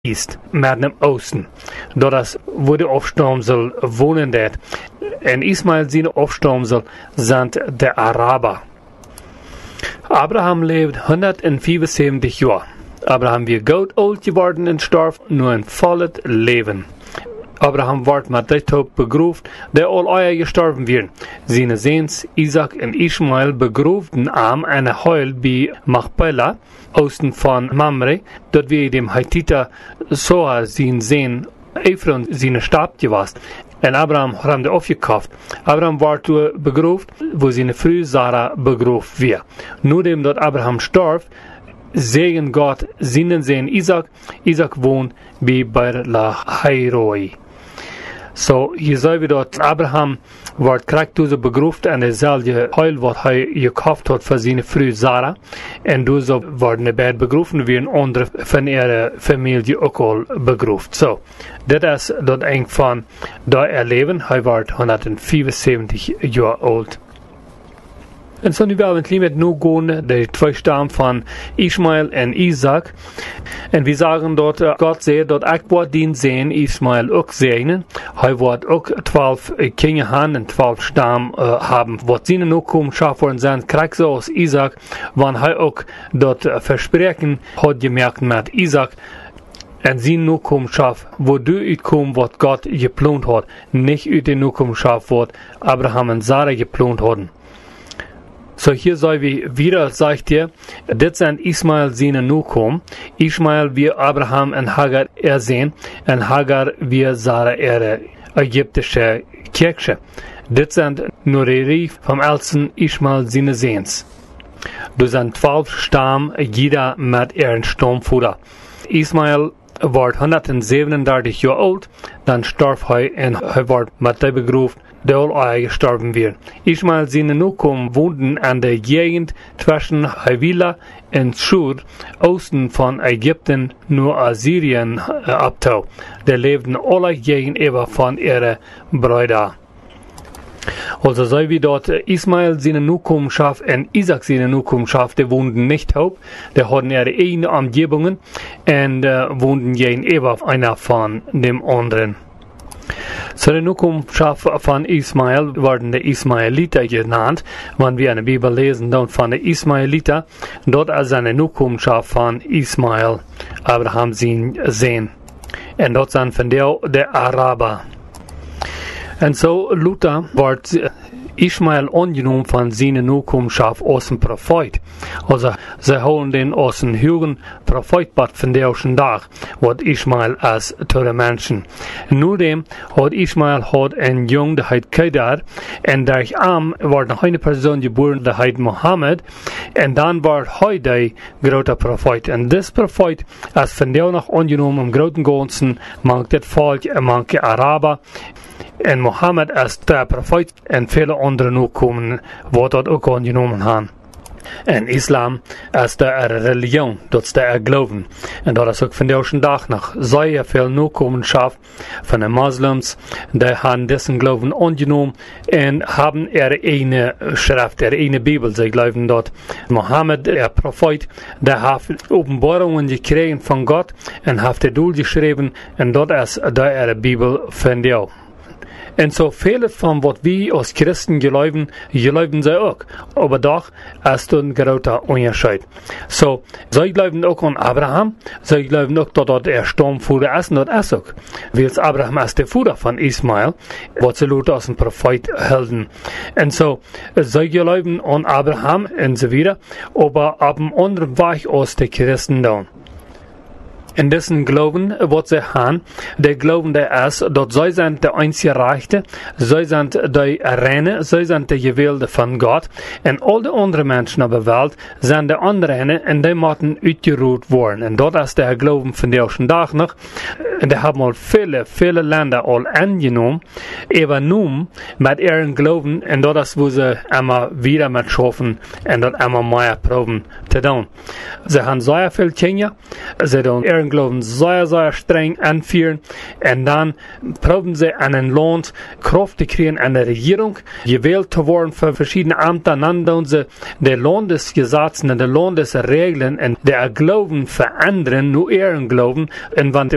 East, met naar Oosten. Doordat wo de afstamsel wonen dat. En Ismael zijn afstamsel zijn de Araber. Abraham leefde 175 jaar. Abraham weer oud geworden en starf nu een vollet leven. Abraham werd met dit hoop begroefd, die al eier gestorven werden. Zijn zoons Isaac en Ismael begroefden am en heil bij Machpelah, oosten van Mamre, dat wie dem Hittiter Soa zijn zoon Ephron zijn Stabtje was. En Abraham had hem afgekauft. Abraham werd toen begroefd, wo zijn vrouw Sarah begroefd werd. Nu dem dat Abraham starf, zegen God zijn zoon Isaac. Isaac woont bij Beer-lahai-roi. So, hier zien we dat Abraham wordt krijgt deze begroefd en dezelfde heil wat hij gekauft had voor zijn vrouw Sarah. En deze worden erbij begroefd weer een andere van ihre familie ook al begroefd. So, dit is dat een van dat leven. Hij wordt 175 jaar oud. En zo nu wel een klein beetje nu gaan, de twee stammen van Ismael en Isaac. En we zeggen dat God zei dat ik word die zijn Ismael ook zegenen. Hij wordt ook 12 kinderen hebben en 12 stammen hebben. Wat zijn nu komen schaffen zijn, krijgt zoals Isaac, want hij ook dat verspreken had gemerkt met Isaac. En zijn nu komen schaffen, wo du uitkomt wat God geplant had. Niet uit de nu komen schaffen wat Abraham en Sarah geplant hadden. So hier zijn we wieder, sagt je, dit zijn Ismael zijn Nukom. Ismael wie Abraham en Hagar zijn, en Hagar wie Sarah Ägyptische Kirche. Dit zijn Nurerie van Elsen Ismael zijn zoons. Dus zijn 12 stam, jeder met een stamvoerder. Ismael wordt 137 jaar oud, dan starf hij en hij wordt met de begroefd. De al gestorven weer. Ismael zijn Nukom woonden aan de gegend tussen Havilah en Shur, oosten van Egypte, naar Assyrien abtouw. De leefden alle gegenüber van ihre bruiden. Also zei we dat Ismael zijn Nukom schaf en Isaac zijn Nukom schaf, die woonden niet op. Die hadden ihre eigen omgebungen en woonden gegenüber einer van dem anderen. So de Nukomschaft van Ismael worden de Ismaeliten genannt. Wanneer we in de Bibel lezen dan van de Ismaeliten, dat is een Nukomschaft van Ismael, Abraham zijn zoon. En dat zijn van de Araber. En zo Luther wordt Ismael aangenomen van zijn Nukomschaft als een profeet. Also, ze houden den als een huigen profeetpad van deze dag, wat Ismael is tot de mensen. Nu dem had Ismael een jong, die heet Kedar, en daar am wordt nog een persoon geboren, die heet Mohammed, en dan wordt hij de grote profeet. En deze profeet is van deze nog aangenomen om grote ganzen, manke het volk en manke Araber. En Mohammed is de profeet en vele andere nu komen, wat dat ook aangenomen hebben. En islam is de religion, dat is de geloven. En dat is ook van deze dag nog zeer veel nakomenschap van de moslims. Die hebben deze geloven aangenomen en hebben eigen schrift, eigen Bibel. Ze geloven dat Mohammed, de profeet, die heeft openbaringen gekregen van God en heeft het doel geschreven. En dat is de Bibel van jou. En zo veel van wat wij als Christen geloven zij ook. Maar toch is het een grote onderscheid. So, zij geloven ook aan Abraham. Zij geloven ook dat er stamvoerder is. En dat is ook. Want Abraham is de voeder van Ismael. Wat ze laten als een profeet helden. En zo, zij geloven aan Abraham enzovoort. Maar op een andere weg als de Christen dan. En dessen geloven wat ze hebben, de geloven is dat zij zijn de einzige rechte, zij zijn de reine, zij zijn de gewilde van God. En al de andere mensen op de wereld zijn de andere en die moeten uitgeroeid worden. En dat is de geloven van deze dag nog. En die hebben al vele landen al aangenomen, even noemen met ihren geloven. En dat is waar ze immer weer met schaffen en dat immer meer proben te doen. Ze hebben zeer veel kinderen, ze doen geloven zeer streng anführen en dan proben sie an ein Land Kraft zu kriegen an der Regierung, gewählt zu worden für verschiedene Ämter, dann tun sie die Landesgesetze und die Landesregeln und der Glauben verändern, nur ihren Glauben, und wenn